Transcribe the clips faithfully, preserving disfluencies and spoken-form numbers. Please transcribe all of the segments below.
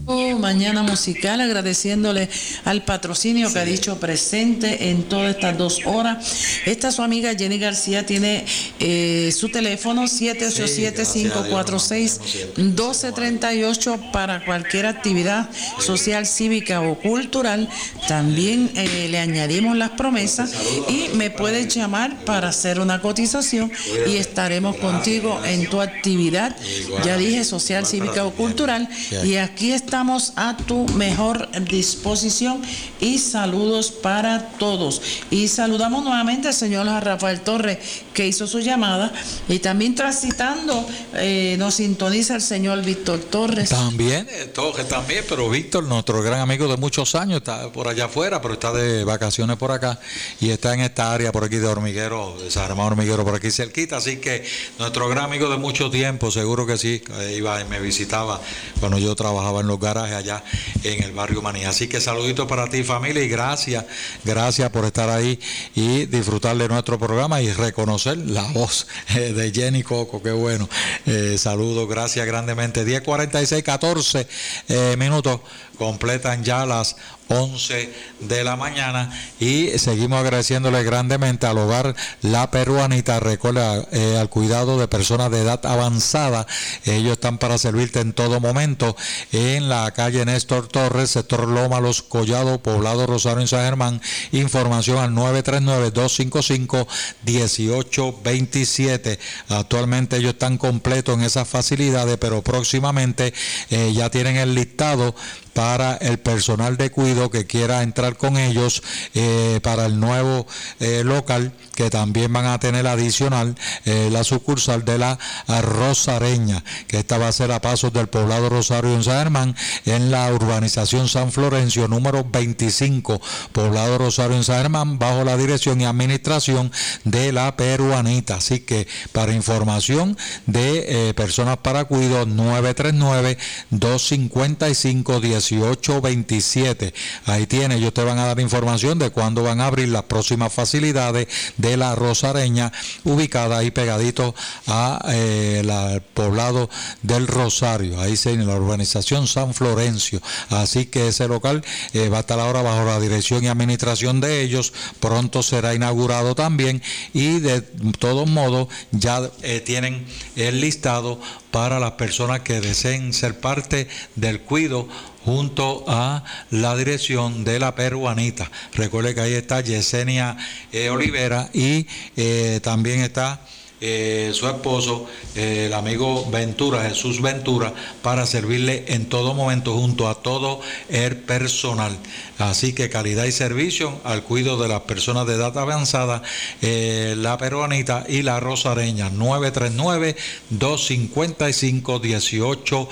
Mañana musical, agradeciéndole al patrocinio sí. que ha dicho presente en todas estas dos horas. Esta su amiga Jenny García tiene eh, su teléfono siete ocho siete, cinco cuatro seis, uno dos tres ocho para cualquier actividad social, cívica o cultural. También eh, le añadimos las promesas y me puedes llamar para hacer una cotización y estaremos contigo en tu actividad, ya dije, social, cívica o cultural, y aquí estamos a tu mejor disposición y saludos para todos. Y saludamos nuevamente al señor Rafael Torres, que hizo su llamada, y también transitando eh, nos sintoniza el señor Víctor Torres. También, eh, Torres también, pero Víctor, nuestro gran amigo de muchos años, está por allá afuera, pero está de vacaciones por acá y está en esta área por aquí de Hormiguero, de San Germán Hormiguero, por aquí cerquita, así que nuestro gran amigo de mucho tiempo, seguro que sí, iba y me visitaba cuando yo trabajaba en los garajes allá en el barrio Maní. Así que saluditos para ti, familia, y gracias, gracias por estar ahí y disfrutar de nuestro programa y reconocer la voz eh, de Jenny Coco, qué bueno. Eh, saludos, gracias grandemente. diez cuarenta y seis, catorce eh, minutos, completan ya las once de la mañana y seguimos agradeciéndole grandemente al hogar La Peruanita. Recuerda, eh, al cuidado de personas de edad avanzada, ellos están para servirte en todo momento en la calle Néstor Torres, sector Loma Los Collados, Poblado Rosario en San Germán. Información al nueve tres nueve, dos cinco cinco, uno ocho dos siete. Actualmente ellos están completos en esas facilidades, pero próximamente eh, ya tienen el listado para el personal de cuidado que quiera entrar con ellos eh, para el nuevo eh, local, que también van a tener adicional eh, la sucursal de la Rosareña, que esta va a ser a pasos del Poblado Rosario en San Germán, en la urbanización San Florencio número veinticinco, Poblado Rosario en San Germán, bajo la dirección y administración de La Peruanita. Así que para información de eh, personas para cuidado, nueve tres nueve, dos cinco cinco, uno ocho dos siete. Ahí tiene, ellos te van a dar información de cuándo van a abrir las próximas facilidades de la Rosareña, ubicada ahí pegadito a eh, la, el poblado del Rosario, ahí en la urbanización San Florencio. Así que ese local eh, va a estar ahora bajo la dirección y administración de ellos, pronto será inaugurado también, y de todos modos ya eh, tienen el listado para las personas que deseen ser parte del cuido junto a la dirección de La Peruanita. Recuerde que ahí está Yesenia eh, Olivera y eh, también está Eh, su esposo, eh, el amigo Ventura, Jesús Ventura, para servirle en todo momento junto a todo el personal. Así que calidad y servicio al cuidado de las personas de edad avanzada, eh, La Peruanita y la Rosareña. Nueve tres nueve, dos cinco cinco, uno ocho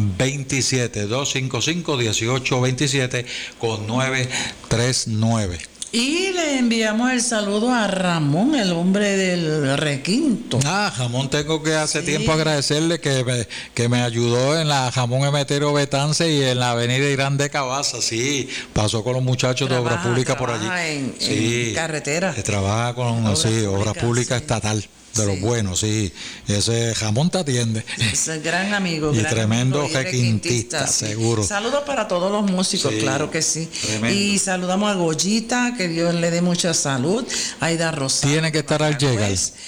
dos siete, dos cinco cinco, uno ocho dos siete con nueve tres nueve. Y le enviamos el saludo a Ramón, el hombre del requinto. Ah, Ramón, tengo que hace sí. tiempo agradecerle que me, que me ayudó en la Jamón Emeterio Betance y en la avenida Irán de Cabaza. Sí, pasó con los muchachos trabaja, de Obra Pública por allí. En, sí, en carretera. Que trabaja con obra sí, pública, Obra Pública sí. estatal. De sí. los buenos, sí. Ese Jamón te atiende. Es el gran amigo. Y gran tremendo amigo y requintista, sí. seguro. Saludos para todos los músicos, sí. claro que sí. Tremendo. Y saludamos a Goyita, que Dios le dé mucha salud. Aida Rosario. Tiene que estar al llegar.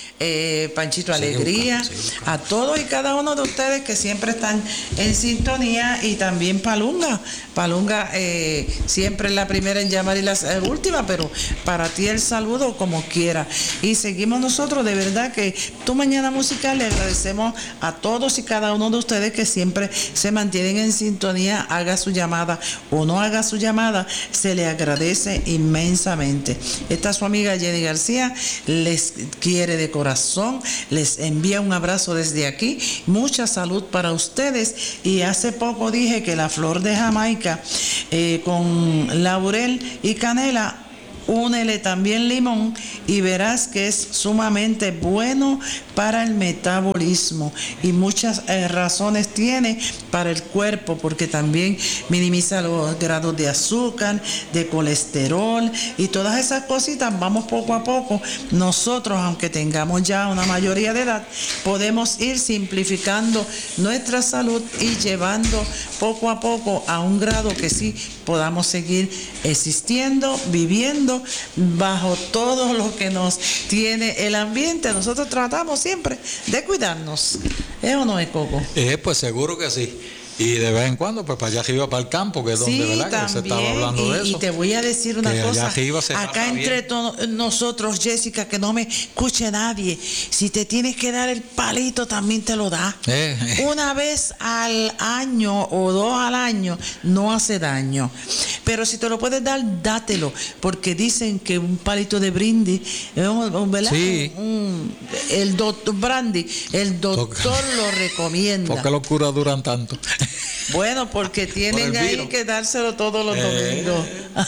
Eh, Panchito sí, Alegría. Busca, sí, a todos y cada uno de ustedes que siempre están en sintonía. Y también Palunga. Palunga eh, siempre es la primera en llamar y la última, pero para ti el saludo como quiera. Y seguimos nosotros, de verdad que tu mañana musical le agradecemos a todos y cada uno de ustedes que siempre se mantienen en sintonía, haga su llamada o no haga su llamada, se le agradece inmensamente. Esta es su amiga Jenny García, les quiere de corazón, les envía un abrazo desde aquí, mucha salud para ustedes. Y hace poco dije que la flor de Jamaica eh, con laurel y canela únele también limón y verás que es sumamente bueno para el metabolismo y muchas eh, razones tiene para el cuerpo, porque también minimiza los grados de azúcar, de colesterol y todas esas cositas. Vamos poco a poco, nosotros, aunque tengamos ya una mayoría de edad, podemos ir simplificando nuestra salud y llevando poco a poco a un grado que sí podamos seguir existiendo, viviendo bajo todo lo que nos tiene el ambiente. Nosotros tratamos siempre de cuidarnos. ¿Es o no es, Coco? Eh, pues seguro que sí. Y de vez en cuando, pues para allá arriba, para el campo, que es donde, sí, ¿verdad? También, que se estaba hablando y, de eso. Y te voy a decir una que cosa. Acá entre to- nosotros, Jessica, que no me escuche nadie. Si te tienes que dar el palito, también te lo da. Eh, eh. Una vez al año o dos al año, no hace daño. Pero si te lo puedes dar, dátelo. Porque dicen que un palito de brandy, ¿verdad? Sí. Un, el doctor Brandy, el doctor lo recomienda. ¿Por qué los curas duran tanto? Bueno, porque tienen Por ahí que dárselo todos los eh. domingos.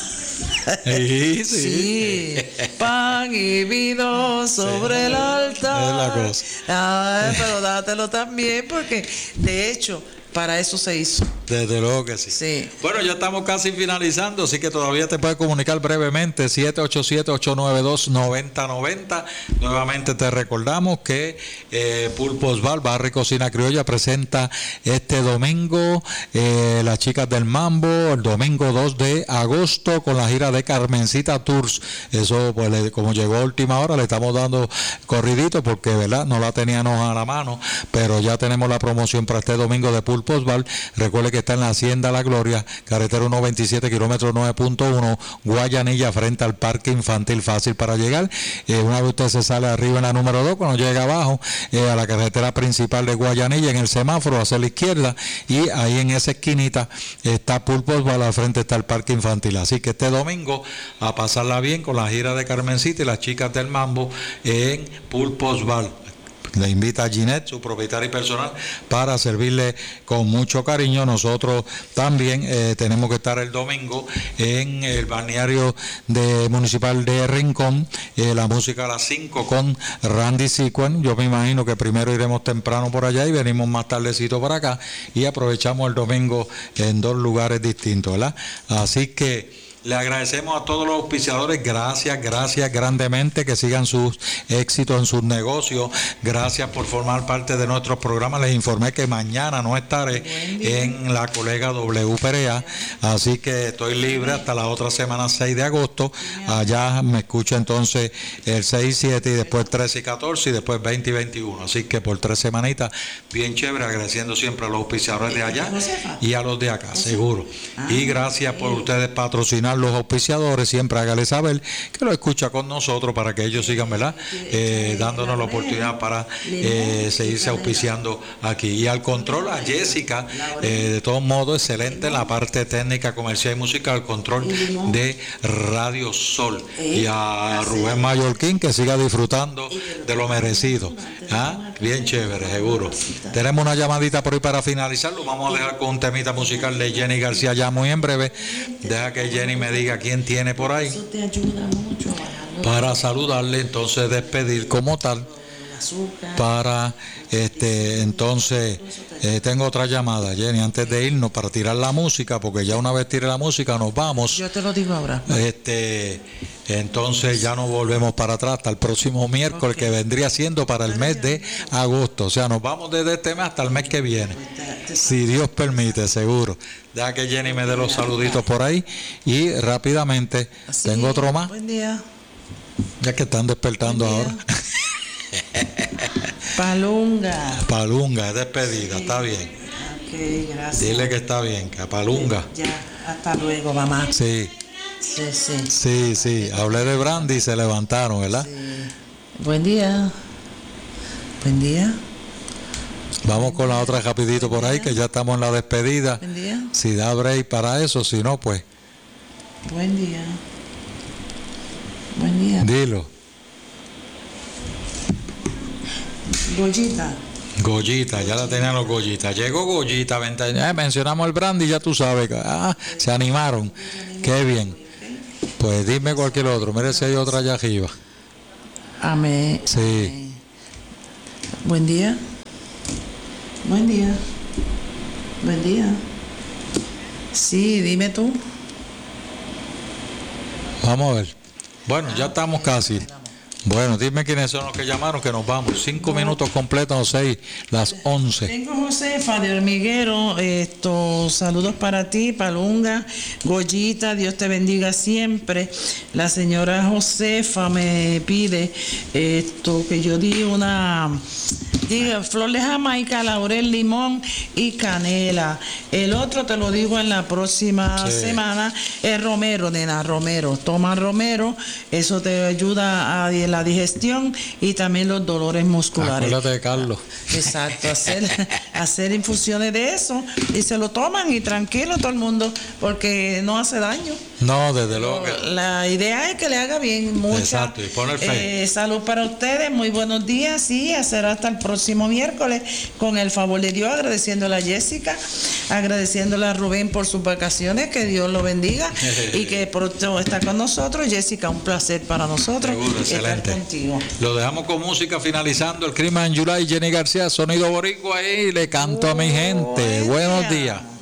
Sí, sí. Sí, pan y vino sobre sí, el altar. Es la cosa. Ah, pero dátelo también, porque de hecho, para eso se hizo. Desde luego que sí. sí. Bueno, ya estamos casi finalizando, así que todavía te puedes comunicar brevemente, siete ocho siete, ocho nueve dos, nueve cero nueve cero. Nuevamente te recordamos que eh, Pulpos Bar, Bar y Cocina Criolla presenta este domingo eh, las chicas del Mambo, el domingo dos de agosto, con la gira de Carmencita Tours. Eso, pues, le, como llegó a última hora, le estamos dando corridito porque, ¿verdad? No la teníamos a la mano, pero ya tenemos la promoción para este domingo de Pulpos Bar. Recuerde que está en la Hacienda La Gloria, carretera ciento veintisiete, kilómetro nueve punto uno, Guayanilla, frente al parque infantil, fácil para llegar. Eh, una vez usted se sale arriba en la número dos, cuando llega abajo eh, a la carretera principal de Guayanilla, en el semáforo hacia la izquierda, y ahí en esa esquinita está Pulpos Bar, al frente está el parque infantil. Así que este domingo a pasarla bien con la gira de Carmencita y las chicas del Mambo en Pulpos Bar. Le invita a Ginette, su propietaria y personal, para servirle con mucho cariño. Nosotros también eh, tenemos que estar el domingo en el balneario de, municipal de Rincón, eh, la música a las cinco con Randy Sequin. Yo me imagino que primero iremos temprano por allá y venimos más tardecito para acá y aprovechamos el domingo en dos lugares distintos, ¿verdad? Así que le agradecemos a todos los auspiciadores, gracias, gracias grandemente, que sigan sus éxitos en sus negocios, gracias por formar parte de nuestros programas. Les informé que mañana no estaré en la colega W P R A, así que estoy libre hasta la otra semana, seis de agosto, allá me escucho entonces el seis y siete y después trece y catorce y después veinte y veintiuno, así que por tres semanitas, bien chévere, agradeciendo siempre a los auspiciadores de allá y a los de acá, seguro. Y gracias por ustedes patrocinar los auspiciadores, siempre hágale saber que lo escucha con nosotros para que ellos sigan, ¿verdad? Eh, dándonos la oportunidad para eh, seguirse auspiciando aquí. Y al control a Jessica, eh, de todos modos, excelente en la parte técnica, comercial y musical, control de Radio Sol. Y a Rubén Mallorquín, que siga disfrutando de lo merecido. ¿Ah? Bien chévere, seguro. Tenemos una llamadita por ahí para finalizarlo. Vamos a dejar con un temita musical de Jenny García ya muy en breve. Deja que Jenny me diga quién tiene por ahí para saludarle, entonces despedir como tal, para este entonces eh, tengo otra llamada, Jenny, antes de irnos, para tirar la música, porque ya una vez tire la música nos vamos. Yo te lo digo ahora. Este entonces ya no volvemos para atrás hasta el próximo miércoles, okay, que vendría siendo para el mes de agosto. O sea, nos vamos desde este mes hasta el mes que viene, si Dios permite, seguro. Deja que Jenny me dé los saluditos por ahí y rápidamente sí, tengo otro más. Buen día. Ya que están despertando ahora. Palunga. Palunga, es despedida, sí, está bien. Ok, gracias. Dile que está bien, que a Palunga. Ya, hasta luego, mamá. Sí. Sí, sí. Sí, sí. Hablé de Brandy y se levantaron, ¿verdad? Sí. Buen día. Buen día. Vamos con la otra rapidito por ahí, que ya estamos en la despedida. Buen día. Si da break para eso, si no, pues. Buen día. Buen día. Dilo. Goyita. Goyita, ya la tenían los Goyitas. Llegó Goyita, eh, mencionamos el Brandy, ya tú sabes. Ah, se animaron. Qué bien. Pues dime cualquier otro, mire si hay otra allá arriba. Amén. Sí. Amén. Buen día. Buen día. Buen día. Sí, dime tú. Vamos a ver. Bueno, ya estamos casi. Bueno, dime quiénes son los que llamaron, que nos vamos. Cinco no. minutos completos, seis, las once. Tengo Josefa de Hormiguero. Esto, saludos para ti, Palunga, Goyita, Dios te bendiga siempre. La señora Josefa me pide esto, que yo di una... Diga, flor de Jamaica, laurel, limón y canela. El otro te lo digo en la próxima sí. semana, es romero, nena, romero. Toma romero, eso te ayuda a la digestión y también los dolores musculares. Acuérdate de Carlos. Exacto, hacer, hacer infusiones de eso y se lo toman y tranquilo todo el mundo, porque no hace daño. No, desde luego. La idea es que le haga bien. Mucha Exacto, y poner fe. Eh, salud para ustedes, muy buenos días y será hasta el próximo miércoles con el favor de Dios, agradeciéndole a Jessica, agradeciéndole a Rubén por sus vacaciones, que Dios lo bendiga y que pronto está con nosotros. Jessica, un placer para nosotros. Seguro, estar excelente. Contigo. Lo dejamos con música finalizando el Crimen en July. Jenny García, sonido boricua ahí, le canto oh, a mi gente. Buenos días.